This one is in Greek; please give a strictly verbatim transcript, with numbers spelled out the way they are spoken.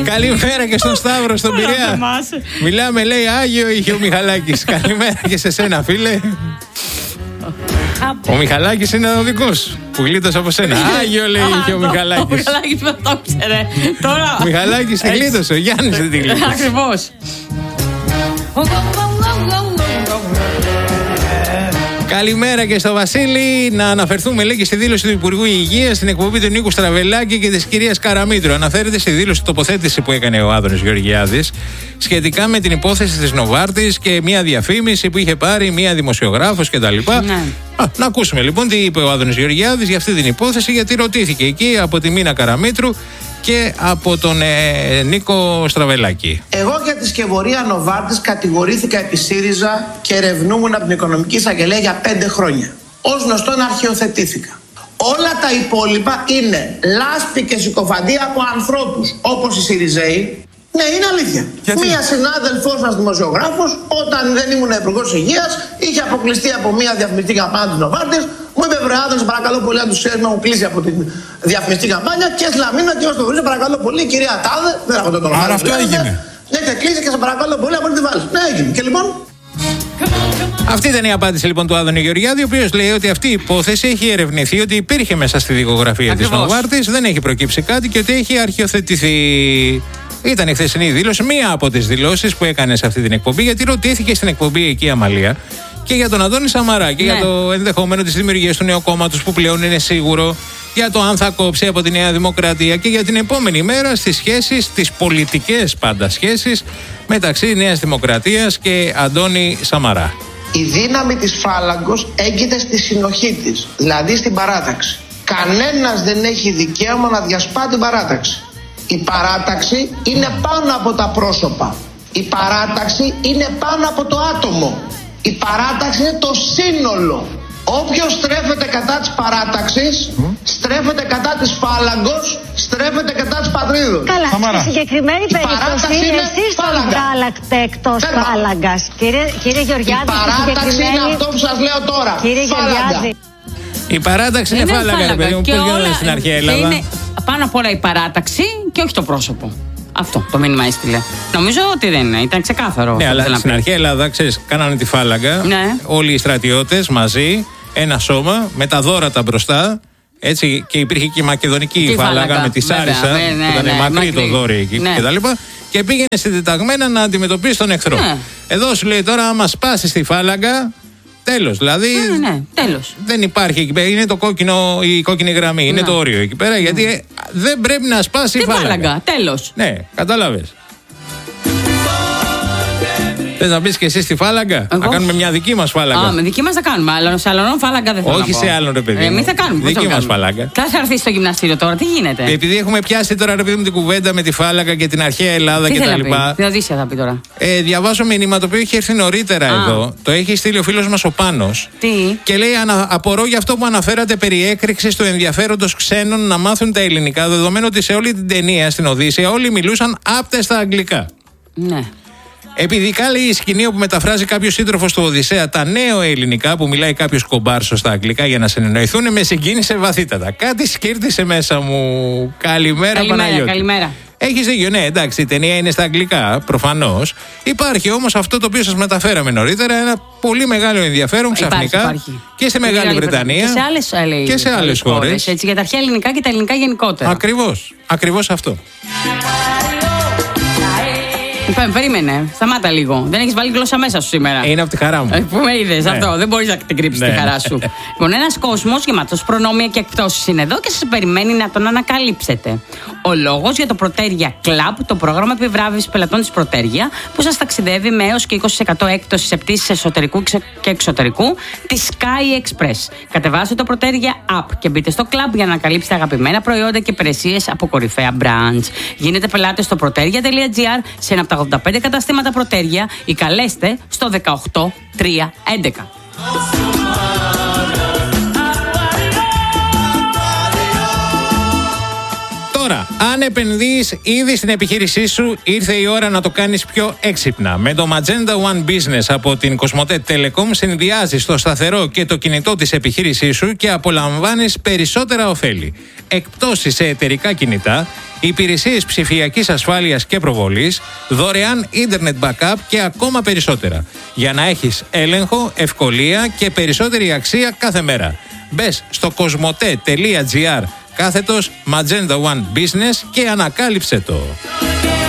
Καλημέρα και στον Σταύρο στον Πειραιά. Μιλάμε, λέει, Άγιο είχε ο Μιχαλάκης. Καλημέρα και σε σένα, φίλε. Ο Μιχαλάκης είναι ο δικός που γλίτωσε από σένα. Άγιο, λέει, είχε ο Μιχαλάκης. Ο Μιχαλάκης με το ξέρε. Ο Μιχαλάκης τη γλίτωσε, ο Γιάννης δεν τη γλίτωσε. Ακριβώς. Καλημέρα και στο Βασίλη. Να αναφερθούμε, λέει, και στη δήλωση του Υπουργού Υγείας στην εκπομπή του Νίκου Στραβελάκη και της κυρίας Καραμήτρου. Αναφέρεται στη δήλωση τοποθέτηση που έκανε ο Άδωνης Γεωργιάδης σχετικά με την υπόθεση της Νοβάρτης και μια διαφήμιση που είχε πάρει μια δημοσιογράφος κτλ. Ναι. Α, να ακούσουμε λοιπόν τι είπε ο Άδωνης Γεωργιάδης για αυτή την υπόθεση, γιατί ρωτήθηκε εκεί από τη Μίνα Καραμήτρου και από τον ε, Νίκο Στραβελάκη. Εγώ για τη σκευωρία Νοβάρτης κατηγορήθηκα επί ΣΥΡΙΖΑ και ερευνούμουν από την Οικονομική Εισαγγελία για πέντε χρόνια. Ως γνωστόν αρχιοθετήθηκα. Όλα τα υπόλοιπα είναι λάσπη και συκοφαντία από ανθρώπους όπως οι ΣΥΡΙΖΑΙ. Ναι, είναι αλήθεια. Γιατί? Μία συνάδελφός σας δημοσιογράφος, όταν δεν ήμουν υπουργός υγείας, είχε αποκλειστεί από μία διαφημιστική καμπάνια της Νοβάρτης. Μου είπε, βρε Άδωνη, παρακαλώ πολύ, αν τους ξέρεις να μου κλείσει από τη διαφημιστική καμπάνια. Και σλαμίνα και ως το βρίζει, παρακαλώ πολύ, κυρία Τάδε. Δεν έχω το όνομα. Άρα αυτό έγινε. Ναι, και κλείσει και σε παρακαλώ πολύ, από τη βάλεις. Ναι, έγινε. Και λοιπόν. Αυτή ήταν η απάντηση λοιπόν του Άδωνη Γεωργιάδη, ο οποίος λέει ότι αυτή η υπόθεση έχει ερευνηθεί, ότι υπήρχε μέσα στη δικογραφία της Νοβάρτης, δεν έχει προκύψει κάτι και ότι έχει αρχιοθετηθεί. Ήταν η χθεσινή δήλωση, μία από τις δηλώσεις που έκανε σε αυτή την εκπομπή, γιατί ρωτήθηκε στην εκπομπή εκεί η Αμαλία και για τον Αντώνη Σαμαρά και ναι. για το ενδεχόμενο της δημιουργίας του νέου κόμματος που πλέον είναι σίγουρο, για το αν θα κόψει από τη Νέα Δημοκρατία και για την επόμενη μέρα στις σχέσεις, τις πολιτικές πάντα σχέσεις μεταξύ Νέας Δημοκρατίας και Αντώνη Σαμαρά. Η δύναμη της φάλαγγος έγκυται στη συνοχή της, δηλαδή στην παράταξη. Κανένας δεν έχει δικαίωμα να διασπά την παράταξη. Η παράταξη είναι πάνω από τα πρόσωπα. Η παράταξη είναι πάνω από το άτομο. Η παράταξη είναι το σύνολο. Όποιος στρέφεται κατά της παράταξης, mm. στρέφεται κατά της φάλαγγος, στρέφεται κατά της πατρίδος. Καλά, στη συγκεκριμένη περίπτωση εσείς τον βγάλατε εκτός φάλαγγας. Κύριε, κύριε Γεωργιάδη, η παράταξη συγκεκριμένη... είναι αυτό που σας λέω τώρα. Κύριε Γεωργιάδη. Η παράταξη είναι, είναι φάλαγγα, ρε παιδί μου, πώς γίνονται στην αρχαία Ελλάδα. Είναι πάνω απ' όλα η παράταξη και όχι το πρόσωπο. Αυτό το μήνυμα έστειλε. Νομίζω ότι δεν είναι, ήταν ξεκάθαρο. Ναι, αλλά στην αρχαία Ελλάδα, ξέρεις, κάνανε τη φάλαγγα. Ναι. Όλοι οι στρατιώτες μαζί, ένα σώμα, με τα δώρατα μπροστά. Έτσι, και υπήρχε και η μακεδονική και φάλαγγα, φάλαγγα με τη Σάρισα, ναι, ναι, που ήταν ναι, μακρύ, μακρύ το δόρυ εκεί ναι. κτλ. Και, και πήγαινε συντεταγμένα να αντιμετωπίσει τον εχθρό. Ναι. Εδώ σου λέει τώρα, άμα σπάσει τη φάλαγγα. Τέλος, δηλαδή. Ναι, ναι, τέλος. Δεν υπάρχει εκεί πέρα. Είναι το κόκκινο, η κόκκινη γραμμή. Είναι ναι. το όριο εκεί πέρα. Ναι. Γιατί δεν πρέπει να σπάσει η φάλαγγα. φάλαγγα. Τέλος. Ναι, κατάλαβες. Θες να πεις και εσύ στη φάλαγγα? Εγώ... Να κάνουμε μια δική μας φάλαγγα. Α, με δική μας θα κάνουμε. Αλλά σε άλλον φάλαγγα δεν θέλω. Όχι σε άλλον, ρε παιδί. Εμείς θα κάνουμε. Δική μας φάλαγγα. Θα έρθει στο γυμναστήριο τώρα, τι γίνεται? Και επειδή έχουμε πιάσει τώρα, ρε παιδί μου, την κουβέντα με τη φάλαγγα και την αρχαία Ελλάδα κτλ. Τι Οδύσσεια θα πει τώρα? Ε, διαβάζω μήνυμα το οποίο έχει έρθει νωρίτερα Α. εδώ. Το έχει στείλει ο φίλος μας ο Πάνος. Τι? Και λέει: ανα, απορώ για αυτό που αναφέρατε περί έκρηξης του ενδιαφέροντος ξένων να μάθουν τα ελληνικά, δεδομένου ότι σε όλη την ταινία στην Οδύσσεια όλοι μιλούσαν άπτεστα αγγλικά. Ναι. Επειδή λέει η σκηνή όπου μεταφράζει κάποιος σύντροφος του Οδυσσέα τα νέο ελληνικά που μιλάει κάποιος κομπάρσος στα αγγλικά για να συνεννοηθούν, με συγκίνησε βαθύτατα. Κάτι σκύρτησε μέσα μου. Καλημέρα, καλημέρα Παναγιώτη. Καλημέρα. Έχεις δίκιο, ναι, εντάξει, η ταινία είναι στα αγγλικά, προφανώς. Υπάρχει όμως αυτό το οποίο σας μεταφέραμε νωρίτερα, ένα πολύ μεγάλο ενδιαφέρον ξαφνικά υπάρχει, υπάρχει. και στη Μεγάλη, Μεγάλη Βρετανία και σε άλλες, άλλες, και σε άλλες χώρες. χώρες. Έτσι, για τα αρχαία ελληνικά και τα ελληνικά γενικότερα. Ακριβώς, ακριβώς αυτό. Λοιπόν, περίμενε, σταμάτα λίγο. Δεν έχεις βάλει γλώσσα μέσα σου σήμερα. Είναι από τη χαρά μου. Ε, που με είδες, ναι. αυτό. Δεν μπορείς να την κρύψεις ναι. τη χαρά σου. Λοιπόν, ένας κόσμος γεμάτος προνόμια και εκπτώσεις είναι εδώ και σας περιμένει να τον ανακαλύψετε. Ο λόγος για το Προτέρια Club, το πρόγραμμα επιβράβευσης πελατών της Προτέρια, που σας ταξιδεύει με έως και είκοσι τοις εκατό έκπτωση σε πτήσεις εσωτερικού και εξωτερικού της Sky Express. Κατεβάστε το Προτέρια App και μπείτε στο club για να ανακαλύψετε αγαπημένα προϊόντα και υπηρεσίες από κορυφαία brands. Γίνετε πελάτες στο proteria τελεία gr σε ένα από τα ογδόντα πέντε καταστήματα Προτέρια ή καλέστε στο δεκαοκτώ τριακόσια έντεκα. Τώρα Αν επενδύεις ήδη στην επιχείρησή σου, ήρθε η ώρα να το κάνεις πιο έξυπνα. Με το Magenta One Business από την Cosmote Telecom συνδυάζεις το σταθερό και το κινητό της επιχείρησής σου και απολαμβάνεις περισσότερα ωφέλη. Εκπτώσεις σε εταιρικά κινητά, υπηρεσίες ψηφιακής ασφάλειας και προβολής, δωρεάν internet backup και ακόμα περισσότερα. Για να έχεις έλεγχο, ευκολία και περισσότερη αξία κάθε μέρα. Μπες στο cosmote.gr κάθετος Magenta One Business και ανακάλυψε το.